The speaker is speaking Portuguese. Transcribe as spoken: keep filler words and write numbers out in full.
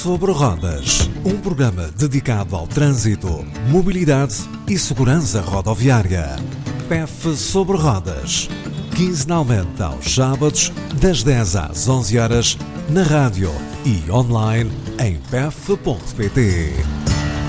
Sobre Rodas, um programa dedicado ao trânsito, mobilidade e segurança rodoviária. P E F Sobre Rodas, quinzenalmente aos sábados, das dez às onze horas, na rádio e online em p e f ponto p t.